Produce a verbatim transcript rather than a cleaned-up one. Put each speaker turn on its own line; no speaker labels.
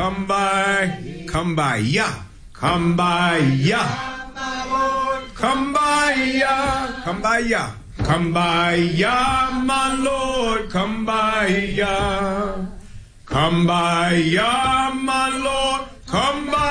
come by, come by, ya, come by, ya, come by, ya, come by, ya, come by, ya, my Lord, come by, ya, come by, ya, my Lord, come by.